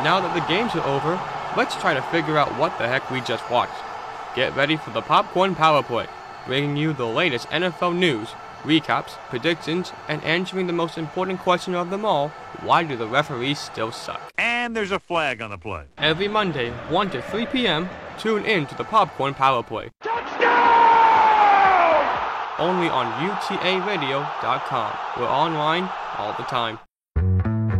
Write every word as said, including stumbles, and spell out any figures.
Now that the games are over, let's try to figure out what the heck we just watched. Get ready for the Popcorn Power Play, bringing you the latest N F L news, recaps, predictions, and answering the most important question of them all: why do the referees still suck? And there's a flag on the play. Every Monday, one to three p.m., tune in to the Popcorn Power Play. Touchdown! Only on U T A radio dot com. We're online all the time.